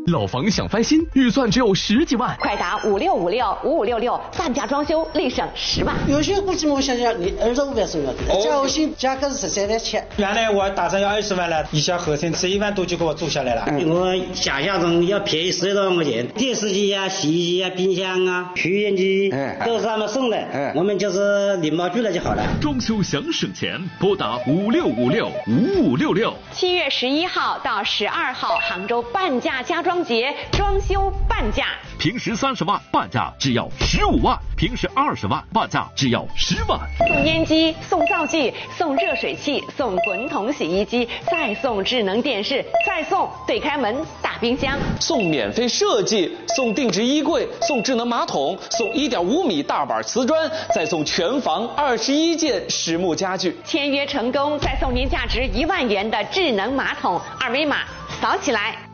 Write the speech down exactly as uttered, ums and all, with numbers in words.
老房想翻新，预算只有十几万， 快打五六五六五五六六，半价装修立省十万。 有些估计我想想，你二十五万送要的，加我新价格是十三万七。 原来我打算要二十万了，一下合成十一万多就给我租下来了。 嗯、我想象中要便宜十多万块钱，电视机啊、洗衣机啊、冰箱啊、抽烟机、嗯、都是他们送的，嗯、我们就是礼貌拒了就好了。 装修想省钱，拨打五六五六五五六六。 七月十一号到十二号，杭州半价家装节，装修半价。 平时三十万，半价只要十五万；平时二十万，半价只要十万。 送烟机，送灶具，送热水器，送滚筒洗衣机，再送智能电视，再送对开门大冰箱， 送免费设计，送定制衣柜，送智能马桶，送一点五米大板瓷砖，再送全房二十一件实木家具。 签约成功，再送您价值一万元的智能马桶，二维码扫起来。